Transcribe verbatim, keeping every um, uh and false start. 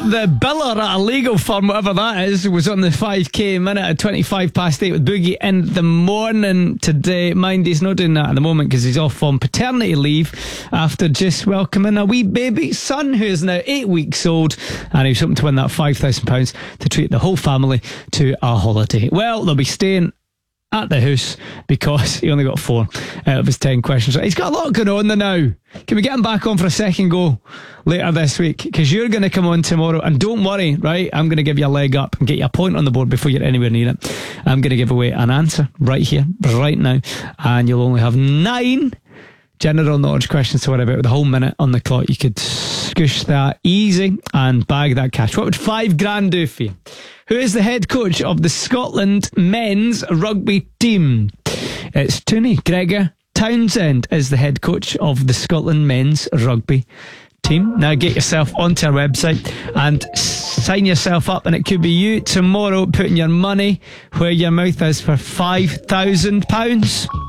Scott, the biller at a legal firm, whatever that is, was on the five K minute at twenty-five past eight with Boogie in the morning today. Mind he's not doing that at the moment because he's off on paternity leave after just welcoming a wee baby son who is now eight weeks old, and he's hoping to win that five thousand pounds to treat the whole family to a holiday. Well, they'll be staying at the house because he only got four out of his ten questions. He's got a lot going on there now. Can we get him back on for a second go later this week? Because you're going to come on tomorrow, and don't worry, right? I'm going to give you a leg up and get you a point on the board before you're anywhere near it. I'm going to give away an answer right here, right now, and you'll only have nine general knowledge questions to worry about with a whole minute on the clock. You could scoosh that easy and bag that cash. What would five grand do for you? Who is the head coach of the Scotland men's rugby team? It's Tony Gregor Townsend is the head coach of the Scotland men's rugby team. Now get yourself onto our website and sign yourself up, and it could be you tomorrow putting your money where your mouth is for five thousand pounds.